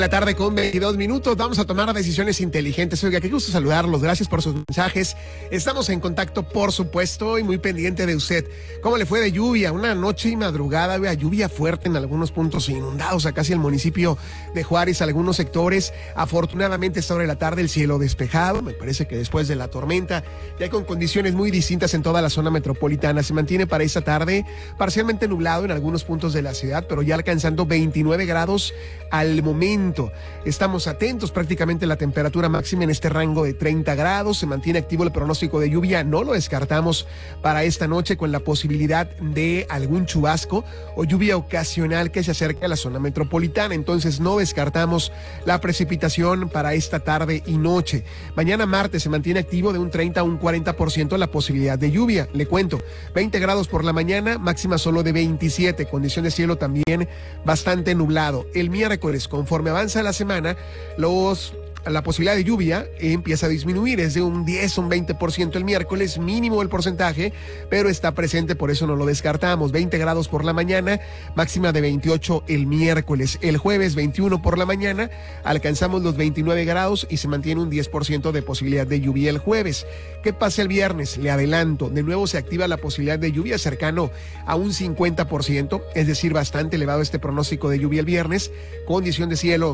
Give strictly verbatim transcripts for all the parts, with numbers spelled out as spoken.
La tarde con veintidós minutos, vamos a tomar decisiones inteligentes. Oiga, qué gusto saludarlos, gracias por sus mensajes. Estamos en contacto, por supuesto, y muy pendiente de usted. ¿Cómo le fue de lluvia? Una noche y madrugada, vea, lluvia fuerte en algunos puntos inundados, a casi el municipio de Juárez, algunos sectores. Afortunadamente, esta hora de la tarde el cielo despejado, me parece que después de la tormenta, ya con condiciones muy distintas en toda la zona metropolitana. Se mantiene para esta tarde parcialmente nublado en algunos puntos de la ciudad, pero ya alcanzando veintinueve grados al momento. Estamos atentos, prácticamente la temperatura máxima en este rango de treinta grados, se mantiene activo el pronóstico de lluvia, no lo descartamos para esta noche con la posibilidad de algún chubasco o lluvia ocasional que se acerque a la zona metropolitana, entonces no descartamos la precipitación para esta tarde y noche. Mañana martes se mantiene activo de un treinta a un cuarenta por ciento la posibilidad de lluvia, le cuento, veinte grados por la mañana, máxima solo de veintisiete, condición de cielo también bastante nublado. El miércoles, conforme avanza la semana, los la posibilidad de lluvia empieza a disminuir, es de un diez, un veinte por ciento el miércoles, mínimo el porcentaje, pero está presente, por eso no lo descartamos. veinte grados por la mañana, máxima de veintiocho el miércoles. El jueves veintiuno por la mañana, alcanzamos los veintinueve grados y se mantiene un diez por ciento de posibilidad de lluvia el jueves. ¿Qué pasa el viernes? Le adelanto, de nuevo se activa la posibilidad de lluvia cercano a un cincuenta por ciento, es decir, bastante elevado este pronóstico de lluvia el viernes, condición de cielo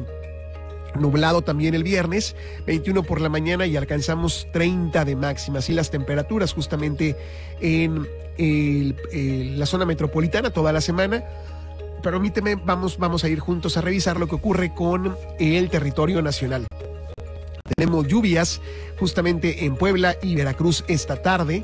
nublado también el viernes, veintiuno por la mañana y alcanzamos treinta de máxima. Así las temperaturas justamente en el, el, la zona metropolitana toda la semana. Permíteme, vamos, vamos a ir juntos a revisar lo que ocurre con el territorio nacional. Tenemos lluvias justamente en Puebla y Veracruz esta tarde.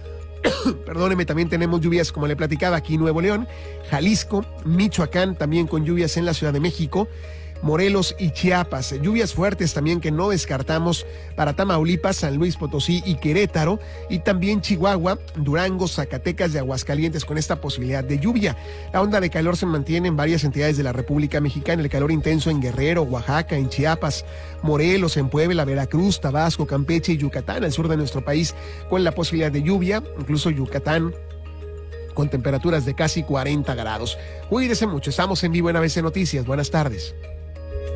Perdóneme, también tenemos lluvias, como le platicaba, aquí en Nuevo León, Jalisco, Michoacán, también con lluvias en la Ciudad de México, Morelos y Chiapas. Lluvias fuertes también que no descartamos para Tamaulipas, San Luis Potosí y Querétaro, y también Chihuahua, Durango, Zacatecas y Aguascalientes con esta posibilidad de lluvia. La onda de calor se mantiene en varias entidades de la República Mexicana, el calor intenso en Guerrero, Oaxaca, en Chiapas, Morelos, en Puebla, Veracruz, Tabasco, Campeche y Yucatán, al sur de nuestro país, con la posibilidad de lluvia, incluso Yucatán, con temperaturas de casi cuarenta grados. Cuídese mucho, estamos en vivo en A B C Noticias. Buenas tardes.